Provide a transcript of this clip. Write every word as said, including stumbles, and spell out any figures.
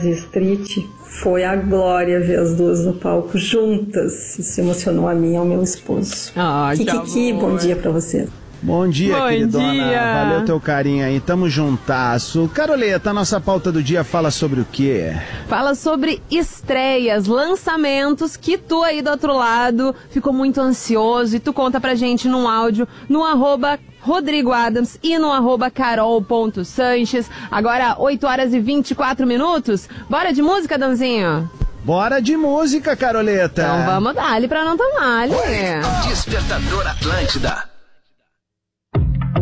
Jazz Street. Foi a glória ver as duas no palco juntas. Isso emocionou a mim e ao meu esposo. Ah, Kikiki, bom dia pra você. Bom dia, Bom queridona. dia. Valeu teu carinho aí. Tamo juntasso. Caroleta, a nossa pauta do dia fala sobre o quê? Fala sobre estreias, lançamentos, que tu aí do outro lado ficou muito ansioso e tu conta pra gente num áudio no arroba Rodrigo Adams e no arroba carol.sanches. Agora oito horas e vinte e quatro minutos. Bora de música, Danzinho? Bora de música, Caroleta. Então vamos dar ali pra não tomar ali. Despertador Atlântida.